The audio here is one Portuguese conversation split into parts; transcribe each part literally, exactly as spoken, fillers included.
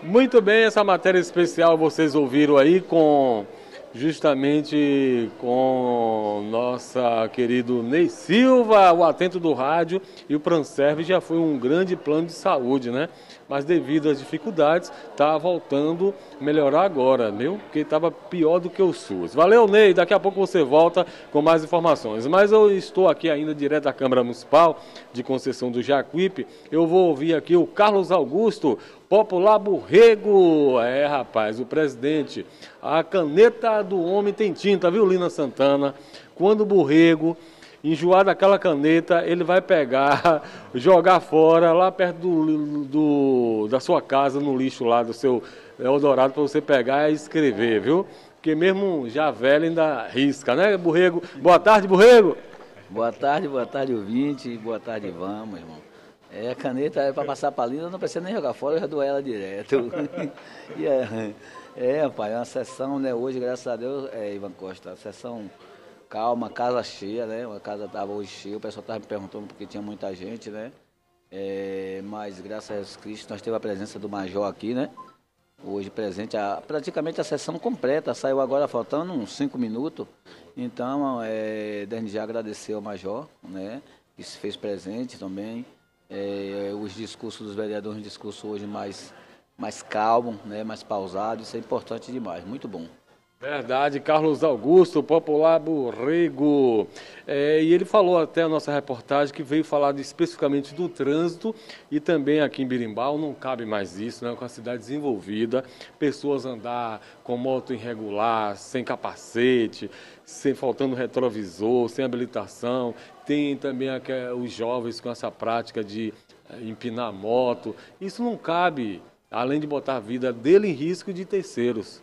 Muito bem, essa matéria especial vocês ouviram aí com justamente com nossa querido Ney Silva, o atento do rádio, e o Pranserve já foi um grande plano de saúde, né? Mas devido às dificuldades, tá voltando a melhorar agora, viu? Porque estava pior do que o SUS. Valeu, Ney, daqui a pouco você volta com mais informações. Mas eu estou aqui ainda direto da Câmara Municipal de Conceição do Jacuípe. Eu vou ouvir aqui o Carlos Augusto, Popular Borrego. É, rapaz, o presidente. A caneta do homem tem tinta, viu, Lina Santana? Quando o Borrego enjoar daquela caneta, ele vai pegar, jogar fora, lá perto do, do, da sua casa, no lixo lá do seu Eldorado, para você pegar e escrever, viu? Porque mesmo já velho ainda risca, né, Borrego? Boa tarde, Borrego! Boa tarde, boa tarde, ouvinte. Boa tarde, Ivan, meu irmão. É, a caneta é para passar para a Lina, não precisa nem jogar fora, eu já dou ela direto. e é, é, rapaz, é uma sessão, né? Hoje, graças a Deus, é, Ivan Costa, a sessão calma, casa cheia, né? A casa estava hoje cheia, o pessoal estava me perguntando porque tinha muita gente, né? É, mas, graças a Jesus Cristo, nós tivemos a presença do Major aqui, né? Hoje presente, a, praticamente a sessão completa, saiu agora faltando uns cinco minutos. Então, é, desde já agradecer ao Major, né? Que se fez presente também. É, os discursos dos vereadores, um discurso hoje mais, mais calmo, né, mais pausado, isso é importante demais, muito bom. Verdade, Carlos Augusto, Popular Borrego. É, e ele falou até a nossa reportagem que veio falar de, especificamente do trânsito e também aqui em Birimbau não cabe mais isso, né? Com a cidade desenvolvida, pessoas andar com moto irregular, sem capacete, sem faltando retrovisor, sem habilitação. Tem também aqui, os jovens com essa prática de empinar moto. Isso não cabe, além de botar a vida dele em risco e de terceiros.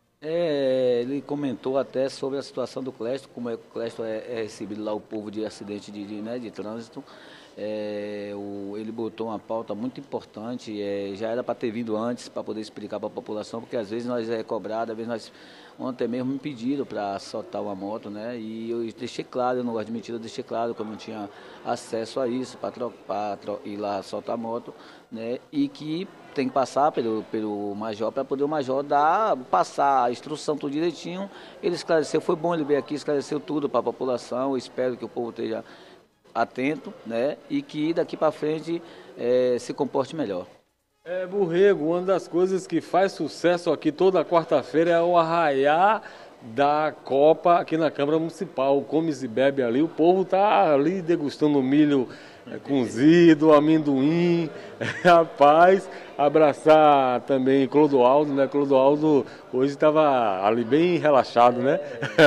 É, ele comentou até sobre a situação do Clésto, como é que o Clésto é, é recebido lá o povo de acidente de, de, né, de trânsito. É, o, ele botou uma pauta muito importante, é, já era para ter vindo antes, para poder explicar para a população, porque às vezes nós é cobrado, às vezes nós, ontem mesmo me pediram para soltar uma moto, né, e eu deixei claro, eu não gosto de mentira, eu deixei claro que eu não tinha acesso a isso, para ir lá soltar a moto, né, e que tem que passar pelo, pelo Major, para poder o Major dar, passar a instrução tudo direitinho. Ele esclareceu, foi bom ele vir aqui, esclareceu tudo para a população, eu espero que o povo esteja atento, né, e que daqui para frente é, se comporte melhor. É, Borrego, uma das coisas que faz sucesso aqui toda quarta-feira é o arraiá da Copa aqui na Câmara Municipal. Come e bebe ali, o povo tá ali degustando milho é, cozido, amendoim, rapaz, abraçar também Clodoaldo, né? Clodoaldo hoje estava ali bem relaxado, né?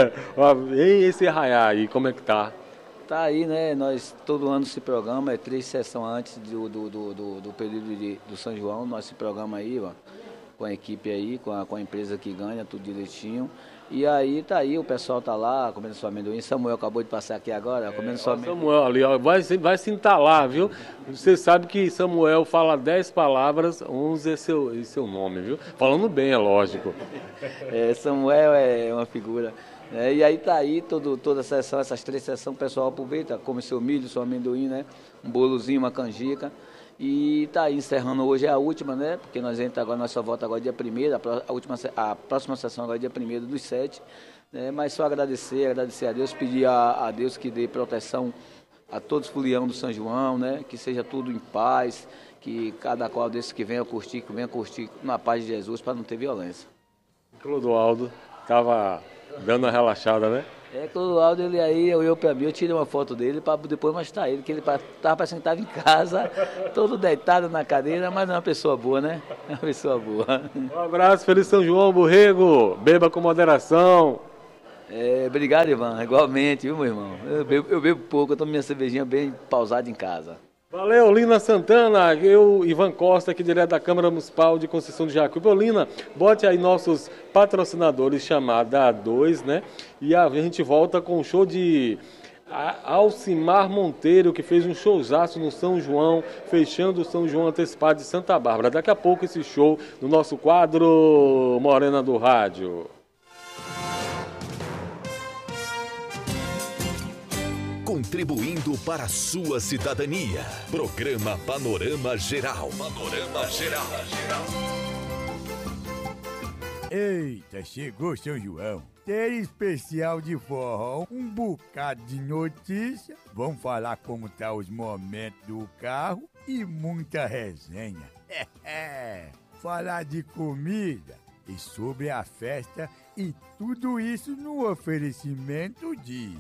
E esse arraiá aí, como é que tá? Tá aí, né? Nós todo ano se programa, é três sessões antes do, do, do, do, do período de, do São João, nós se programa aí, ó, com a equipe aí, com a, com a empresa que ganha, tudo direitinho. E aí tá aí, o pessoal tá lá, comendo seu amendoim. Samuel acabou de passar aqui agora, comendo é, seu amendoim. Samuel ali, ó, vai, vai se entalar, viu? Você sabe que Samuel fala dez palavras, onze é seu, é seu nome, viu? Falando bem, é lógico. É, Samuel é uma figura. É, e aí tá aí, todo, toda a sessão, essas três sessões, o pessoal aproveita, come seu milho, seu amendoim, né? Um bolozinho, uma canjica. E tá aí, encerrando hoje é a última, né? Porque nós entramos agora, nós só volta agora dia primeiro, a, última, a próxima sessão agora é dia primeiro dos sete. Né? Mas só agradecer, agradecer a Deus, pedir a, a Deus que dê proteção a todos os foliões do São João, né? Que seja tudo em paz, que cada qual desses que venha curtir, que venha curtir na paz de Jesus para não ter violência. Clodoaldo estava dando uma relaxada, né? É, Clodoaldo, ele aí, eu, eu pra mim, eu tirei uma foto dele para depois mostrar ele, que ele estava parecendo que estava em casa, todo deitado na cadeira, mas é uma pessoa boa, né? É uma pessoa boa. Um abraço, feliz São João, Borrego, beba com moderação. É, obrigado, Ivan, igualmente, viu, meu irmão? Eu bebo, eu bebo pouco, eu tomo minha cervejinha bem pausada em casa. Valeu, Lina Santana, eu, Ivan Costa, aqui direto da Câmara Municipal de Conceição do Jacuípe. Ô, Lina, bote aí nossos patrocinadores chamada A dois, né? E a gente volta com um show de Alcimar Monteiro, que fez um showzaço no São João, fechando o São João antecipado de Santa Bárbara. Daqui a pouco esse show no nosso quadro Morena do Rádio. Contribuindo para a sua cidadania. Programa Panorama Geral. Panorama Geral. Eita, chegou São João. Série especial de forró, um bocado de notícia. Vamos falar como tá os momentos do carro e muita resenha. Falar de comida e sobre a festa e tudo isso no oferecimento de...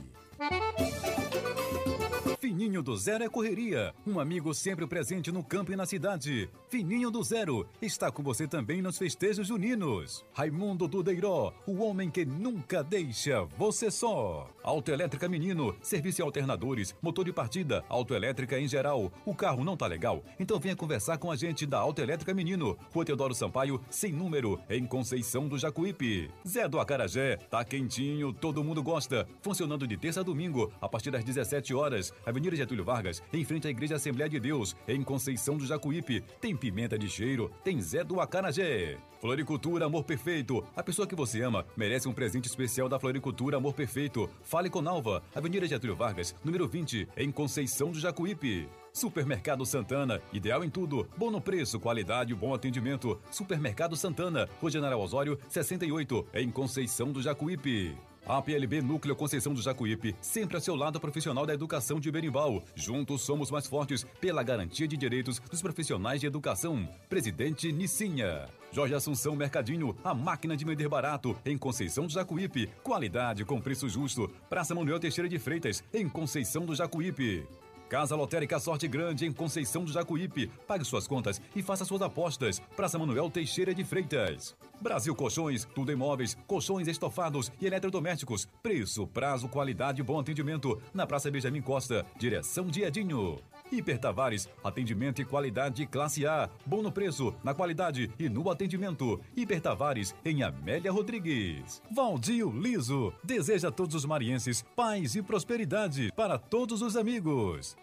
Fininho do Zero é correria, um amigo sempre presente no campo e na cidade. Fininho do Zero está com você também nos festejos juninos. Raimundo do Deiró, o homem que nunca deixa você só. Autoelétrica Menino, serviço e alternadores, motor de partida, autoelétrica em geral. O carro não tá legal? Então venha conversar com a gente da Autoelétrica Menino, Rua Teodoro Sampaio, sem número, em Conceição do Jacuípe. Zé do Acarajé, tá quentinho, todo mundo gosta. Funcionando de terça a domingo, a partir das dezessete horas. Avenida Getúlio Vargas, em frente à Igreja Assembleia de Deus, em Conceição do Jacuípe. Tem pimenta de cheiro, tem Zé do Acarajé. Floricultura Amor Perfeito. A pessoa que você ama merece um presente especial da Floricultura Amor Perfeito. Fale com Nalva, Avenida Getúlio Vargas, número vinte, em Conceição do Jacuípe. Supermercado Santana, ideal em tudo, bom no preço, qualidade e bom atendimento. Supermercado Santana, Rua General Osório, sessenta e oito, em Conceição do Jacuípe. A P L B Núcleo Conceição do Jacuípe, sempre a seu lado profissional da educação de Berimbau. Juntos somos mais fortes pela garantia de direitos dos profissionais de educação. Presidente Nicinha. Jorge Assunção Mercadinho, a máquina de vender barato, em Conceição do Jacuípe. Qualidade com preço justo. Praça Manuel Teixeira de Freitas, em Conceição do Jacuípe. Casa Lotérica Sorte Grande, em Conceição do Jacuípe. Pague suas contas e faça suas apostas. Praça Manuel Teixeira de Freitas. Brasil Colchões, tudo em móveis, colchões estofados e eletrodomésticos. Preço, prazo, qualidade e bom atendimento. Na Praça Benjamin Costa, direção de Edinho. Hiper Tavares, atendimento e qualidade classe A. Bom no preço, na qualidade e no atendimento. Hiper Tavares, em Amélia Rodrigues. Valdir Liso, deseja a todos os marienses paz e prosperidade para todos os amigos.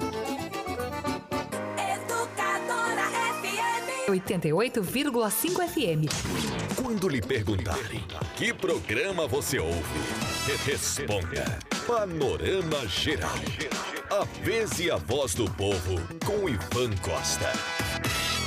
Educadora F M oitenta e oito vírgula cinco F M. Quando lhe perguntarem que programa você ouve, responda Panorama Geral. A vez e a voz do povo com Ivan Costa.